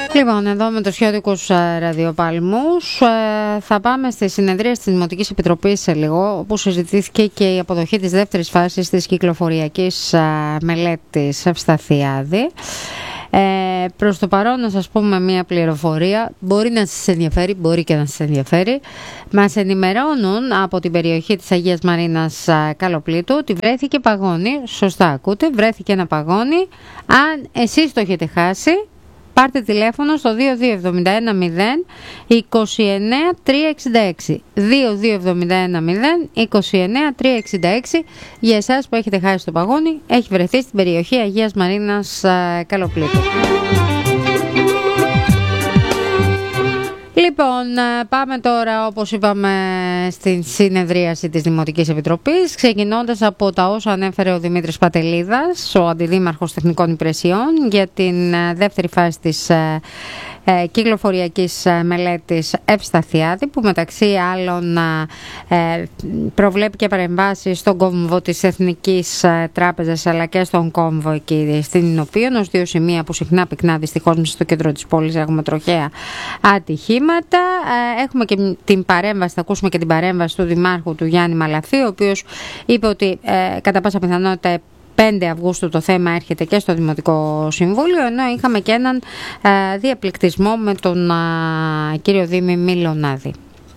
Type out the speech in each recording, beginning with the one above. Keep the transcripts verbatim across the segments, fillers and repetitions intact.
Λοιπόν, εδώ με τους χιώτικους ραδιοπαλμούς ε, θα πάμε στη συνεδρία της Δημοτικής Επιτροπής σε λίγο, όπου συζητήθηκε και η αποδοχή της δεύτερης φάσης της κυκλοφοριακής ε, μελέτης Ευσταθιάδη. Ε, προς το παρόν να σας πούμε μια πληροφορία, μπορεί να σας ενδιαφέρει, μπορεί και να σας ενδιαφέρει. Μας ενημερώνουν από την περιοχή της Αγίας Μαρίνας Καλοπλήτου ότι βρέθηκε παγόνι, σωστά ακούτε, βρέθηκε ένα παγόνι. Αν εσείς το έχετε χάσει, πάρτε τηλέφωνο στο δύο δύο εβδομήντα ένα μηδέν είκοσι εννέα τριακόσια εξήντα έξι. δύο δύο εβδομήντα ένα μηδέν είκοσι εννέα τριακόσια εξήντα έξι για εσάς που έχετε χάσει το παγόνι, έχει βρεθεί στην περιοχή Αγίας Μαρίνας Καλοπλήτου. Λοιπόν, πάμε τώρα, όπως είπαμε, στην συνεδρίαση της Δημοτικής Επιτροπής, ξεκινώντας από τα όσα ανέφερε ο Δημήτρης Πατελίδας, ο Αντιδήμαρχος Τεχνικών Υπηρεσιών, για την δεύτερη φάση της ε, κυκλοφοριακής μελέτης Ευσταθιάδη, που μεταξύ άλλων ε, προβλέπει και παρεμβάσεις στον κόμβο της Εθνικής Τράπεζας, αλλά και στον κόμβο εκεί στην Ινωπίων, ως δύο σημεία που συχνά πυκνά δυστυχώς μέσα στο κέντρο της πόλης έχουμε τροχαία ατυχήματα. Έχουμε και την παρέμβαση, θα ακούσουμε και την παρέμβαση του Δημάρχου, του Γιάννη Μαλαθή, ο οποίος είπε ότι ε, κατά πάσα πιθανότητα πέντε Αυγούστου το θέμα έρχεται και στο Δημοτικό Συμβούλιο, ενώ είχαμε και έναν ε, διαπληκτισμό με τον ε, κύριο Δήμη Μιλονάδη.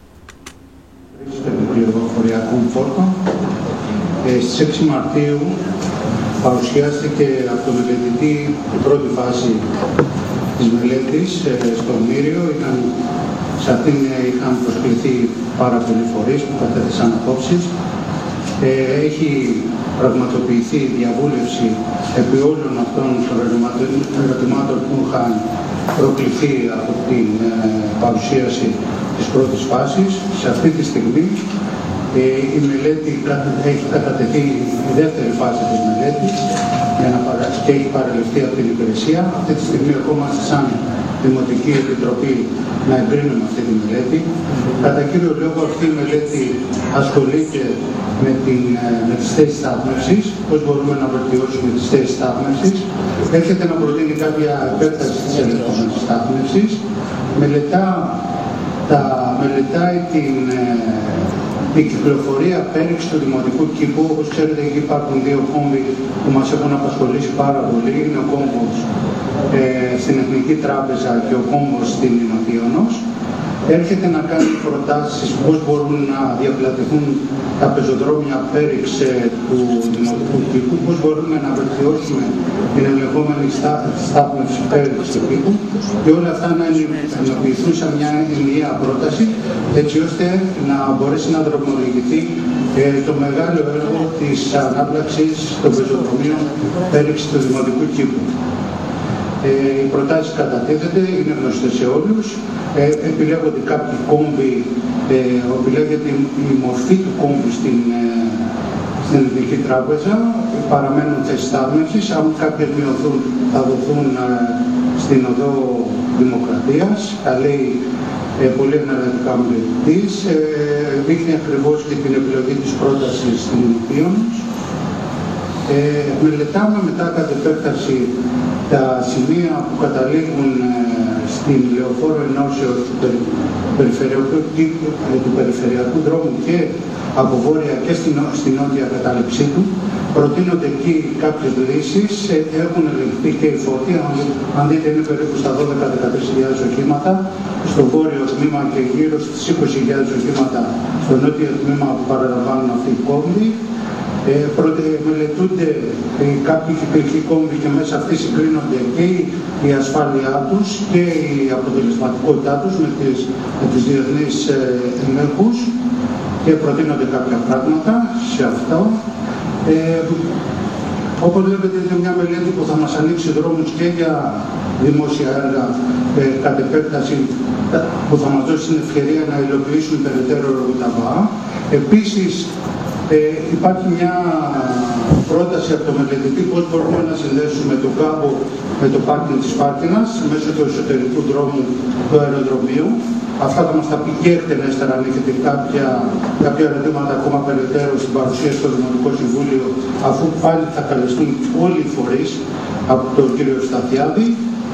Ε, στις έξι Μαρτίου παρουσιάστηκε από τον μελετητή η πρώτη φάση της μελέτης ε, στο Μύριο. Ήταν, σε αυτήν ε, είχαν προσκληθεί πάρα πολλοί φορείς που κατέθεσαν απόψεις. Ε, έχει πραγματοποιηθεί διαβούλευση επί όλων αυτών των ερωτημάτων που είχαν προκληθεί από την ε, παρουσίαση της πρώτης φάσης. Σε αυτή τη στιγμή ε, η μελέτη έχει κατατεθεί η δεύτερη φάση της μελέτης για να παρα... και έχει παραληφθεί από την υπηρεσία. Αυτή τη στιγμή ερχόμαστε σαν Δημοτική Επιτροπή να εγκρίνουμε αυτή τη μελέτη. Κατά κύριο λόγο αυτή η μελέτη ασχολείται με, την, με τις θέσεις στάθμευσης, πώς μπορούμε να βελτιώσουμε τις θέσεις στάθμευσης. Έρχεται να προτείνει κάποια επέκταση της ελεύθερης στάθμευσης. Μελετά, τα, μελετάει την, την κυκλοφορία πέριξη του δημοτικού κήπου. Όπως ξέρετε, εκεί υπάρχουν δύο κόμβοι που μας έχουν απασχολήσει πάρα πολύ. Είναι ο κόμβος ε, στην Εθνική Τράπεζα και ο κόμβος στην Ινωπίωνος. Έρχεται να κάνει προτάσεις πώς μπορούν να διαπλατηθούν τα πεζοδρόμια πέριξε του δημοτικού κήπου, πώς μπορούμε να βελτιώσουμε την ελεγχόμενη στάθμευση πέριξ του κήπου και όλα αυτά να ενοποιηθούν σε μια ενιαία πρόταση, έτσι ώστε να μπορέσει να δρομολογηθεί ε, το μεγάλο έργο της ανάπλαξης των πεζοδρομίων πέριξ του δημοτικού κήπου. Ε, οι προτάσεις κατατίθεται, είναι γνωστές σε όλους. Ε, επιλέγονται κάποιοι κόμβοι, ε, επιλέγεται η μορφή του κόμβου στην, ε, στην Εθνική Τράπεζα, παραμένουν θέσεις στάθμευσης. Αν κάποιες μειωθούν, θα δοθούν ε, στην οδό Δημοκρατίας. Τα λέει ε, πολύ ενεργατικά μελετητής. Ε, δείχνει ακριβώς και την επιλογή της πρότασης στην Ινωπίωνος. Ε, μελετάμε μετά κατ' επέκταση τα σημεία που καταλήγουν ε, στην Λεωφόρο Ενώσεως του, περι, περιφερειακού, του περιφερειακού δρόμου και από βόρεια και στην, στην νότια κατάληψή του. Προτείνονται εκεί κάποιες λύσεις, ε, έχουν ελεγχθεί και οι φόρτοι, αν, αν δείτε είναι περίπου στα δώδεκα με δεκατρείς χιλιάδες οχήματα, στο βόρειο τμήμα και γύρω στις είκοσι χιλιάδες οχήματα στο νότιο τμήμα που παραλαμβάνουν αυτοί οι κόμβοι. Ε, πρώτε, μελετούνται ε, κάποιοι κυκλικοί κόμβοι και μέσα αυτοί συγκρίνονται και η, η ασφάλειά τους και η αποτελεσματικότητά τους με τις, με τις διεθνείς ε, ελέγχους και προτείνονται κάποια πράγματα σε αυτό. Ε, όπως βλέπετε είναι μια μελέτη που θα μας ανοίξει δρόμους και για δημόσια έργα ε, κατ' επέκταση που θα μας δώσει την ευκαιρία να υλοποιήσουν περαιτέρω έργα. Επίσης, Ε, υπάρχει μια πρόταση από το μελετητή πώς μπορούμε να συνδέσουμε τον κάμπο με το πάρκινγκ της Πάρκινας μέσω του εσωτερικού δρόμου του αεροδρομίου. Αυτά θα μας τα πει και εκτενέστερα αν έχετε κάποια, κάποια ερωτήματα ακόμα περαιτέρω στην παρουσίαση στο Δημοτικό Συμβούλιο, αφού πάλι θα καλεστούν όλοι οι φορείς από τον κύριο Ευσταθιάδη.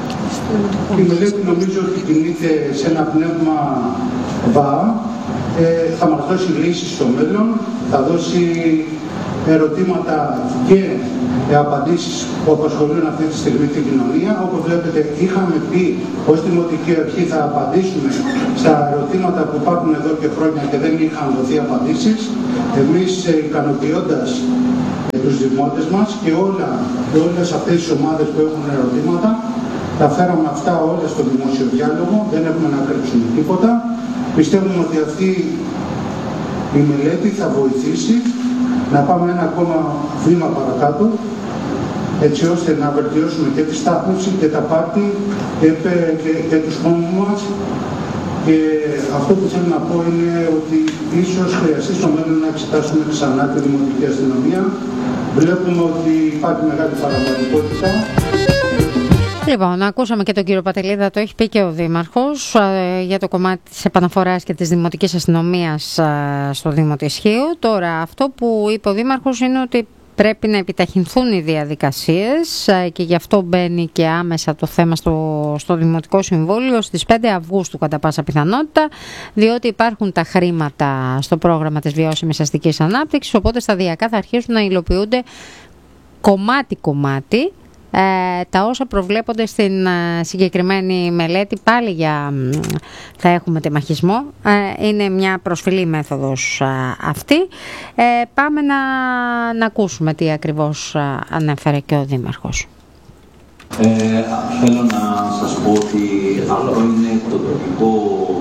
Η μελέτη νομίζω ότι κινείται σε ένα πνεύμα ΒΑ, ε, θα μας δώσει λύσεις στο μέλλον, θα δώσει ερωτήματα και ε, απαντήσεις που απασχολούν αυτή τη στιγμή την κοινωνία. Όπως βλέπετε, είχαμε πει ως Δημοτική Αρχή θα απαντήσουμε στα ερωτήματα που υπάρχουν εδώ και χρόνια και δεν είχαν δοθεί απαντήσεις. Εμείς ε, ικανοποιώντας ε, τους δημότες μας και όλα, όλες αυτές τις ομάδες που έχουν ερωτήματα, τα φέραμε αυτά όλα στο δημόσιο διάλογο, δεν έχουμε να κρύψουμε τίποτα. Πιστεύουμε ότι αυτή η μελέτη θα βοηθήσει να πάμε ένα ακόμα βήμα παρακάτω, έτσι ώστε να βελτιώσουμε και τη στάθμιση και τα πάρτι και, και, και τους χώμους μας. Και αυτό που θέλω να πω είναι ότι ίσως χρειαστεί στο μέλλον να εξετάσουμε ξανά τη Δημοτική Αστυνομία. Βλέπουμε ότι υπάρχει μεγάλη παραγωγικότητα. Λοιπόν, ακούσαμε και τον κύριο Πατελίδα, το έχει πει και ο Δήμαρχος ε, για το κομμάτι της επαναφοράς και της Δημοτικής Αστυνομίας ε, στο Δήμο της Χίου. Τώρα, αυτό που είπε ο Δήμαρχος είναι ότι πρέπει να επιταχυνθούν οι διαδικασίες ε, και γι' αυτό μπαίνει και άμεσα το θέμα στο, στο Δημοτικό Συμβούλιο στις πέντε Αυγούστου κατά πάσα πιθανότητα, διότι υπάρχουν τα χρήματα στο πρόγραμμα της βιώσιμης αστικής ανάπτυξης, οπότε σταδιακά θα αρχίσουν να υλοποιούνται κομμάτι-κομμάτι Ε, τα όσα προβλέπονται στην ε, συγκεκριμένη μελέτη. Πάλι για θα έχουμε τεμαχισμό, ε, είναι μια προσφυλή μέθοδος ε, αυτή. ε, πάμε να, να ακούσουμε τι ακριβώς ε, ανέφερε και ο Δήμαρχος. Ε, θέλω να σας πω ότι αυτό είναι το τοπικό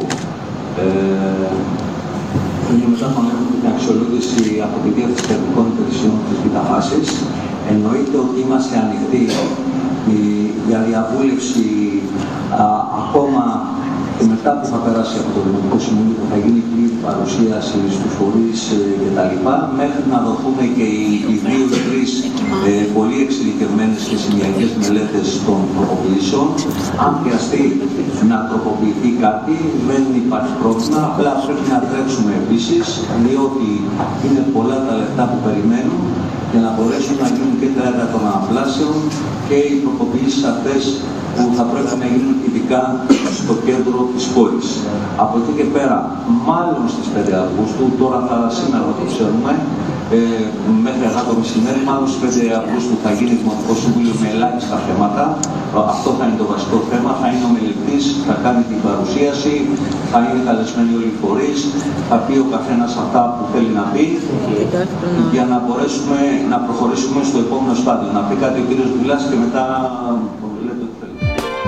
ε, μετά τον έχουμε την αξιολόγηση από τη Διεύθυνση Κρατικών Υπηρεσιών της Β' φάσης. Εννοείται ότι είμαστε ανοιχτοί για διαβούλευση α, ακόμα και μετά που θα περάσει από το Δημοτικό Συμβούλιο που θα γίνει πλήρη παρουσίαση στους φορείς ε, κτλ. Μέχρι να δοθούν και οι, οι δύο ή τρεις ε, πολύ εξειδικευμένες και σημειακές μελέτες των τροποποιήσεων. Αν χρειαστεί να τροποποιηθεί κάτι, δεν υπάρχει πρόβλημα. Απλά πρέπει να τρέξουμε επίσης, διότι είναι πολλά τα λεφτά που περιμένουν για να μπορέσουν να γίνουν και τα έργα των αναπλάσεων και οι τροποποιήσεις αυτές που θα πρέπει να γίνουν ειδικά στο κέντρο της πόλης. Από εκεί και πέρα, μάλλον στις πέντε Αυγούστου, τώρα θα σήμερα το ξέρουμε, ε, μέχρι αργά το μεσημέρι, μάλλον στις πέντε Αυγούστου θα γίνει Δημοτικό Συμβούλιο με ελάχιστα θέματα. Αυτό θα είναι το βασικό θέμα. Θα είναι ο μελετής, θα κάνει την παρουσίαση, θα είναι καλεσμένοι όλοι οι φορείς, θα πει ο καθένας αυτά που θέλει να πει, για να μπορέσουμε να προχωρήσουμε στο επόμενο στάδιο. Να πει κάτι ο κύριος Δουλάς και μετά